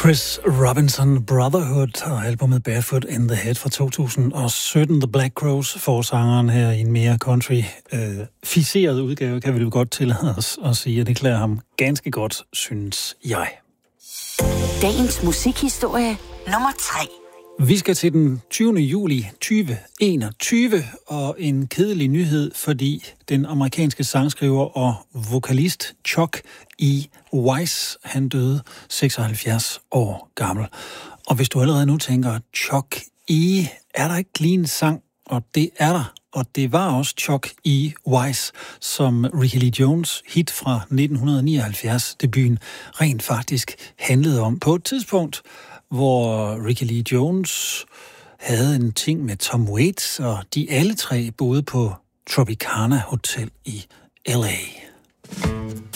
Chris Robinson Brotherhood og albumet Barefoot in the Head fra 2017. The Black Crowes forsangeren her i en mere country-ficeret udgave, kan vi jo godt tillade os at sige, at det klæder ham ganske godt, synes jeg. Dagens musikhistorie nummer 3. Vi skal til den 20. juli 2021, og en kedelig nyhed, fordi den amerikanske sangskriver og vokalist Chuck E. Weiss, han døde 76 år gammel. Og hvis du allerede nu tænker, Chuck E., er der ikke lige en sang? Og det er der. Og det var også Chuck E. Weiss, som Ricky Lee Jones' hit fra 1979, debuten, rent faktisk handlede om. På et tidspunkt, hvor Ricky Lee Jones havde en ting med Tom Waits, og de alle tre boede på Tropicana Hotel i L.A.